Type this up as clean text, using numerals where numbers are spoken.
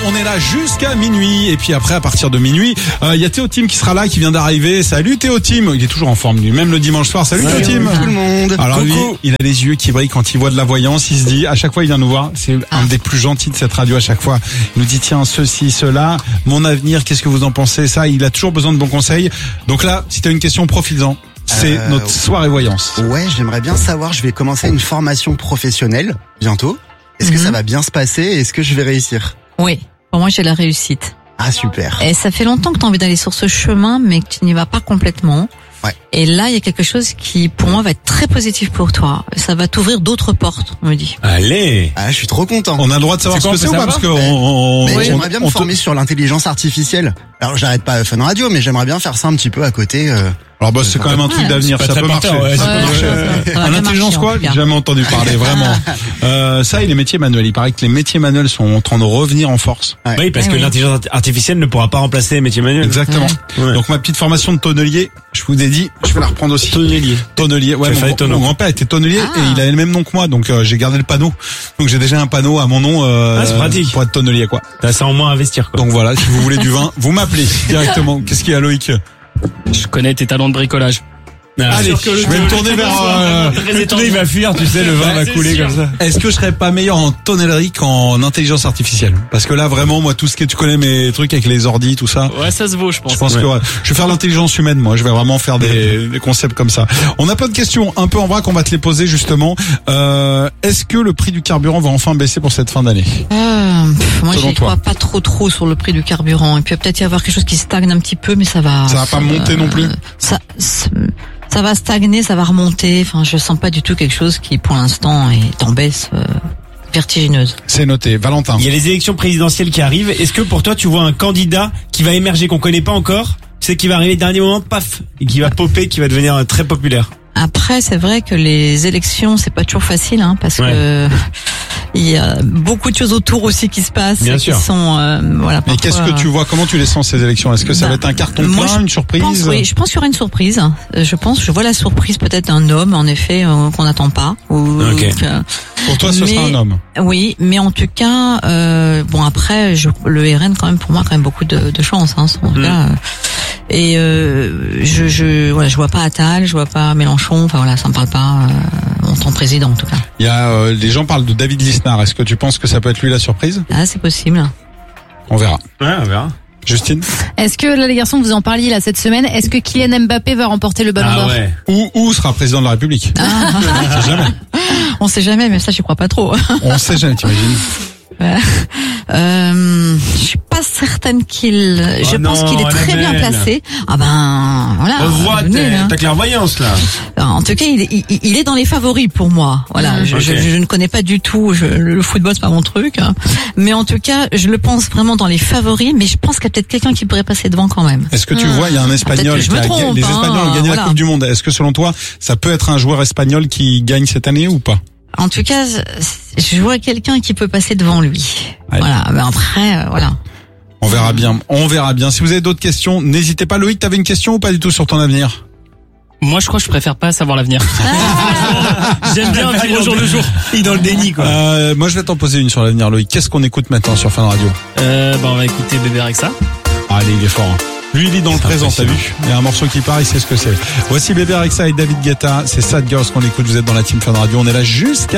on est là jusqu'à minuit. Et puis après, à partir de minuit, il y a Théo Tim qui sera là, qui vient d'arriver. Salut Théo Tim. Il est toujours en forme, lui, même le dimanche soir. Salut Théo Tim. Tout le monde. Alors lui, il a les yeux qui brillent quand il voit de la voyance. Il se dit, à chaque fois, il vient nous voir. C'est un des plus gentils de cette radio à chaque fois. Il nous dit, tiens, ceci, cela, mon avenir, qu'est-ce que vous en pensez? Ça, il a toujours besoin de bons conseils. Donc là, si tu as une question, profites-en. C'est notre soirée voyance. Ouais, j'aimerais bien savoir, je vais commencer une formation professionnelle bientôt. Est-ce que ça va bien se passer? Est-ce que je vais réussir? Oui, pour moi j'ai la réussite. Ah, super. Et ça fait longtemps que tu as envie d'aller sur ce chemin, mais que tu n'y vas pas complètement. Ouais. Et là, il y a quelque chose qui, pour moi, va être très positif pour toi. Ça va t'ouvrir d'autres portes, on me dit. Allez. Ah, je suis trop content. On a le droit de savoir ce que c'est ou pas? Parce que Mais j'aimerais bien me former sur l'intelligence artificielle. Alors, j'arrête pas Fun Radio, mais j'aimerais bien faire ça un petit peu à côté. Alors bah c'est quand même un truc d'avenir, ça peut marcher. En intelligence quoi? J'ai jamais entendu parler, vraiment. Ça et les métiers manuels. Il paraît que les métiers manuels sont en train de revenir en force. Ouais. Oui, parce que l'intelligence artificielle ne pourra pas remplacer les métiers manuels. Exactement. Ouais. Donc ma petite formation de tonnelier, je vous ai dit, je vais la reprendre aussi. Tonnelier. Ouais, mon grand-père était tonnelier et il avait le même nom que moi, donc j'ai gardé le panneau. Donc j'ai déjà un panneau à mon nom c'est pratique pour être tonnelier quoi. T'as ça en moins à investir quoi. Donc voilà, si vous voulez du vin, vous m'appelez directement. Qu'est-ce qu'il y a Loïc? Je connais tes talents de bricolage. Allez, je vais me tourner vers... il va fuir, tu sais, le vin va couler comme ça. Est-ce que je serais pas meilleur en tonnellerie qu'en intelligence artificielle? Parce que là, vraiment, moi, tout ce que tu connais, mes trucs avec les ordis, tout ça. Ouais, ça se vaut, je pense. Je pense que je vais faire l'intelligence humaine, moi. Je vais vraiment faire des concepts comme ça. On a plein de questions un peu en vrac qu'on va te les poser, justement. Est-ce que le prix du carburant va enfin baisser pour cette fin d'année? Moi, j'y crois pas trop sur le prix du carburant. Et puis, il va peut-être y avoir quelque chose qui stagne un petit peu, mais ça va... Ça va pas monter non plus? Ça va stagner, ça va remonter. Enfin, je sens pas du tout quelque chose qui, pour l'instant, est en baisse vertigineuse. C'est noté. Valentin. Il y a les élections présidentielles qui arrivent. Est-ce que pour toi, tu vois un candidat qui va émerger, qu'on connaît pas encore, c'est qui va arriver dernier moment, paf, et qui va popper, qui va devenir très populaire? Après, c'est vrai que les élections, c'est pas toujours facile, hein, parce que il y a beaucoup de choses autour aussi qui se passent. Bien sûr. Qui sont, voilà. Mais parfois, qu'est-ce que tu vois? Comment tu les sens ces élections? Est-ce que ça va être un carton plein, une surprise? Je pense qu'il y aura une surprise. Je vois la surprise peut-être d'un homme, en effet, qu'on n'attend pas. Pour toi, ce sera un homme. Oui, mais en tout cas, bon après, le RN quand même pour moi quand même beaucoup de chance, hein, en tout cas. Et je vois pas Attal, je vois pas Mélenchon, enfin voilà, ça me parle pas en tant que président en tout cas. Il y a les gens parlent de David Lisnard. Est-ce que tu penses que ça peut être lui la surprise? Ah, c'est possible. On verra. Ouais, on verra. Justine? Est-ce que là les garçons vous en parliez là cette semaine, est-ce que Kylian Mbappé va remporter le Ballon d'Or? Ou sera président de la République? On sait jamais. On sait jamais, mais ça j'y crois pas trop. On sait jamais, t'imagines? Je suis pas certaine je pense qu'il est très bien placé. Ah ben, voilà. Revois ta clairvoyance, là. En tout cas, il est dans les favoris pour moi. Voilà. Je ne connais pas du tout, le football, c'est pas mon truc. Hein. Mais en tout cas, je le pense vraiment dans les favoris, mais je pense qu'il y a peut-être quelqu'un qui pourrait passer devant quand même. Est-ce que tu vois, il y a un Espagnol les Espagnols ont gagné la Coupe du Monde. Est-ce que selon toi, ça peut être un joueur espagnol qui gagne cette année ou pas? En tout cas, je vois quelqu'un qui peut passer devant lui. Ouais. Voilà. Mais après, voilà. On verra bien. On verra bien. Si vous avez d'autres questions, n'hésitez pas. Loïc, t'avais une question ou pas du tout sur ton avenir? Moi, je crois que je préfère pas savoir l'avenir. J'aime bien vivre au jour le jour. Il est dans le déni, quoi. Moi, je vais t'en poser une sur l'avenir, Loïc. Qu'est-ce qu'on écoute maintenant sur Fun Radio? On va écouter Bébé Rexha. Allez, il est fort. Hein. Lui, il est dans le présent, t'as vu? Il y a un morceau qui part, il sait ce que c'est. Voici Bébé Rexha et David Guetta. C'est Sad Girls qu'on écoute. Vous êtes dans la team Fun Radio. On est là jusqu'à